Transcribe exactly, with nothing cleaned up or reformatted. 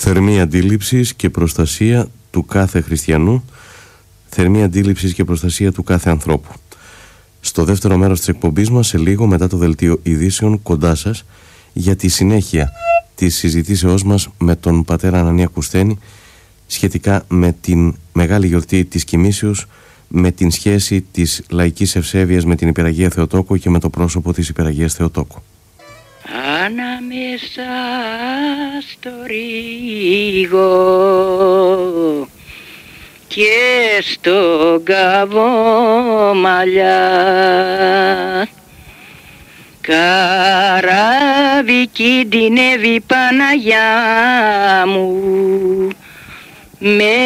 Θερμή αντίληψης και προστασία του κάθε χριστιανού, θερμή αντίληψης και προστασία του κάθε ανθρώπου. Στο δεύτερο μέρος της εκπομπής μας, σε λίγο μετά το δελτίο ειδήσεων, κοντά σας για τη συνέχεια της συζητήσεώς μας με τον πατέρα Ανανία Κουσθένη σχετικά με την μεγάλη γιορτή της Κοιμήσεως, με την σχέση της λαϊκής ευσέβειας με την Υπεραγία Θεοτόκου και με το πρόσωπο της Υπεραγίας Θεοτόκου. Ανάμεσα στο ρίγο και στο καβόμαλιά καράβι κινδυνεύει Παναγιά μου με